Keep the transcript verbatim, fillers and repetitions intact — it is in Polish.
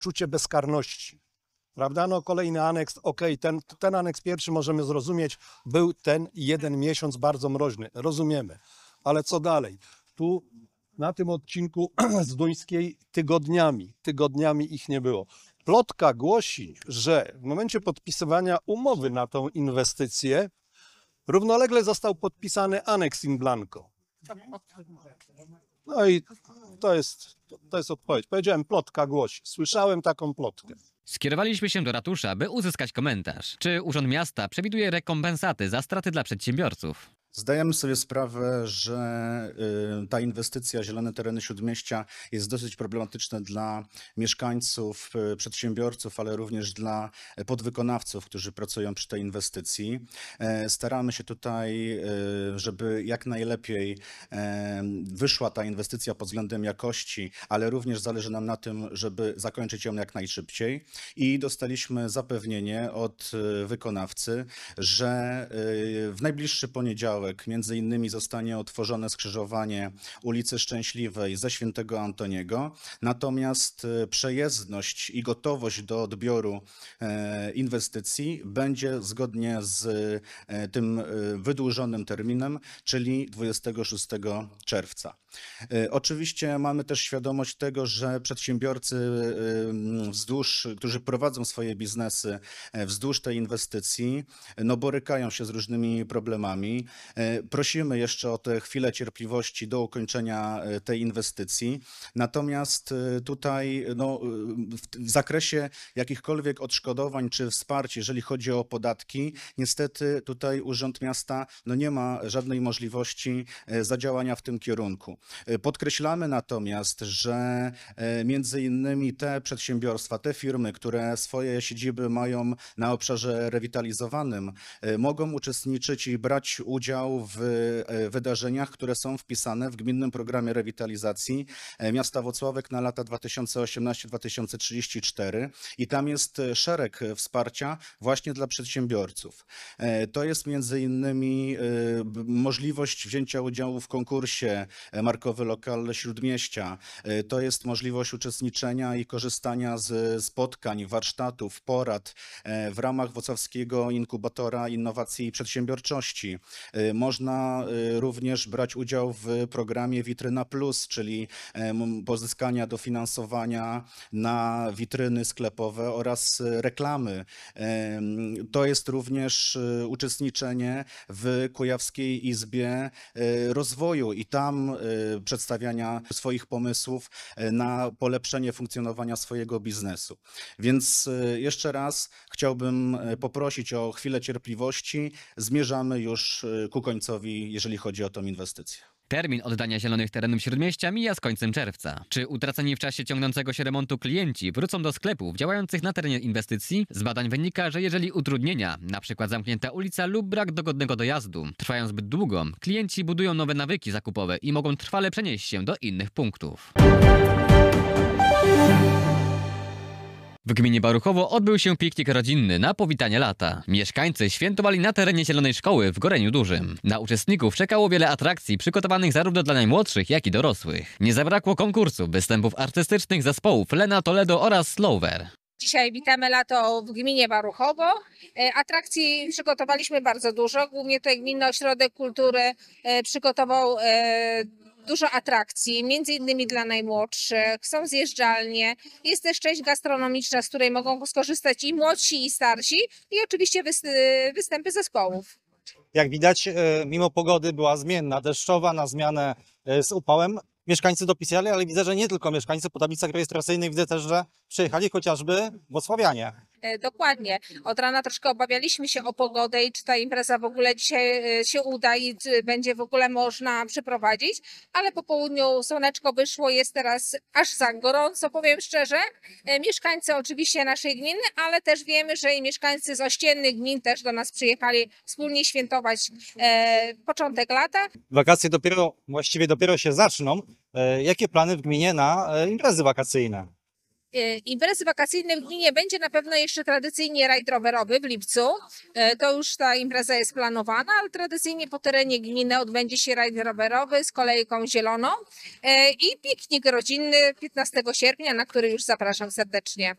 poczucie bezkarności. Prawda? No kolejny aneks, okej, ten, ten aneks pierwszy możemy zrozumieć, był ten jeden miesiąc bardzo mroźny, rozumiemy. Ale co dalej? Tu na tym odcinku z Duńskiej tygodniami, tygodniami ich nie było. Plotka głosi, że w momencie podpisywania umowy na tą inwestycję równolegle został podpisany aneks in blanco. No i to jest, to jest odpowiedź. Powiedziałem, plotka głosi. Słyszałem taką plotkę. Skierowaliśmy się do ratusza, by uzyskać komentarz. Czy Urząd Miasta przewiduje rekompensaty za straty dla przedsiębiorców? Zdajemy sobie sprawę, że y, ta inwestycja Zielone Tereny Śródmieścia jest dosyć problematyczna dla mieszkańców, y, przedsiębiorców, ale również dla podwykonawców, którzy pracują przy tej inwestycji. E, staramy się tutaj, y, żeby jak najlepiej e, wyszła ta inwestycja pod względem jakości, ale również zależy nam na tym, żeby zakończyć ją jak najszybciej. I dostaliśmy zapewnienie od y, wykonawcy, że y, w najbliższy poniedziałek między innymi zostanie otworzone skrzyżowanie ulicy Szczęśliwej ze Świętego Antoniego, natomiast przejezdność i gotowość do odbioru inwestycji będzie zgodnie z tym wydłużonym terminem, czyli dwudziestego szóstego czerwca. Oczywiście mamy też świadomość tego, że przedsiębiorcy wzdłuż, którzy prowadzą swoje biznesy wzdłuż tej inwestycji, no borykają się z różnymi problemami. Prosimy jeszcze o tę chwilę cierpliwości do ukończenia tej inwestycji. Natomiast tutaj no, w zakresie jakichkolwiek odszkodowań czy wsparć, jeżeli chodzi o podatki, niestety tutaj Urząd Miasta no, nie ma żadnej możliwości zadziałania w tym kierunku. Podkreślamy natomiast, że między innymi te przedsiębiorstwa, te firmy, które swoje siedziby mają na obszarze rewitalizowanym, mogą uczestniczyć i brać udział w wydarzeniach, które są wpisane w Gminnym Programie Rewitalizacji Miasta Włocławek na lata dwa tysiące osiemnasty do dwa tysiące trzydziestego czwartego i tam jest szereg wsparcia właśnie dla przedsiębiorców. To jest między innymi możliwość wzięcia udziału w konkursie Markowy Lokal Śródmieścia. To jest możliwość uczestniczenia i korzystania z spotkań, warsztatów, porad w ramach Włocławskiego Inkubatora Innowacji i Przedsiębiorczości. Można również brać udział w programie Witryna Plus, czyli pozyskania dofinansowania na witryny sklepowe oraz reklamy. To jest również uczestniczenie w Kujawskiej Izbie Rozwoju i tam przedstawiania swoich pomysłów na polepszenie funkcjonowania swojego biznesu. Więc jeszcze raz chciałbym poprosić o chwilę cierpliwości. Zmierzamy już ku końcowi, jeżeli chodzi o tą inwestycję. Termin oddania Zielonych Terenów Śródmieścia mija z końcem czerwca. Czy utraceni w czasie ciągnącego się remontu klienci wrócą do sklepów działających na terenie inwestycji? Z badań wynika, że jeżeli utrudnienia, np. zamknięta ulica lub brak dogodnego dojazdu, trwają zbyt długo, klienci budują nowe nawyki zakupowe i mogą trwale przenieść się do innych punktów. W gminie Baruchowo odbył się piknik rodzinny na powitanie lata. Mieszkańcy świętowali na terenie Zielonej Szkoły w Goreniu Dużym. Na uczestników czekało wiele atrakcji przygotowanych zarówno dla najmłodszych, jak i dorosłych. Nie zabrakło konkursów, występów artystycznych zespołów Lena Toledo oraz Slower. Dzisiaj witamy lato w gminie Baruchowo. Atrakcji przygotowaliśmy bardzo dużo. Głównie tutaj Gminny Ośrodek Kultury przygotował dużo atrakcji, między innymi dla najmłodszych, są zjeżdżalnie, jest też część gastronomiczna, z której mogą skorzystać i młodsi, i starsi, i oczywiście występy zespołów. Jak widać, mimo pogody była zmienna, deszczowa, na zmianę z upałem. Mieszkańcy dopisali, ale widzę, że nie tylko mieszkańcy. Po tablicach rejestracyjnych widzę też, że przyjechali chociażby włocławianie. Dokładnie. Od rana troszkę obawialiśmy się o pogodę i czy ta impreza w ogóle dzisiaj się uda i będzie w ogóle można przeprowadzić, ale po południu słoneczko wyszło, jest teraz aż za gorąco, powiem szczerze. Mieszkańcy oczywiście naszej gminy, ale też wiemy, że i mieszkańcy z ościennych gmin też do nas przyjechali wspólnie świętować e, początek lata. Wakacje dopiero, właściwie dopiero się zaczną. E, jakie plany w gminie na e, imprezy wakacyjne? E, Imprezy wakacyjne w gminie będzie na pewno jeszcze tradycyjnie rajd rowerowy w lipcu. E, To już ta impreza jest planowana, ale tradycyjnie po terenie gminy odbędzie się rajd rowerowy z kolejką zieloną e, i piknik rodzinny piętnastego sierpnia, na który już zapraszam serdecznie.